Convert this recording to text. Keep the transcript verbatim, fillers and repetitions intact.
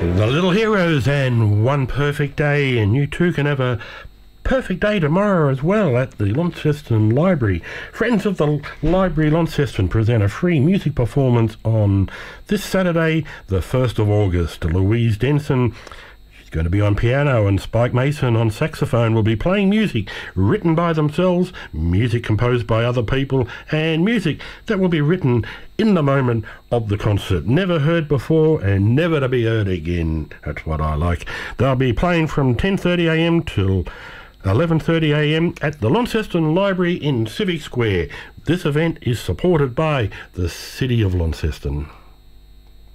The Little Heroes and One Perfect Day, and you too can have a perfect day tomorrow as well at the Launceston Library. Friends of the Library Launceston present a free music performance on this Saturday, the first of August. Louise Denson, she's going to be on piano, and Spike Mason on saxophone will be playing music written by themselves, music composed by other people, and music that will be written in the moment of the concert. Never heard before and never to be heard again. That's what I like. They'll be playing from ten thirty a m till eleven thirty a m at the Launceston Library in Civic Square. This event is supported by the City of Launceston.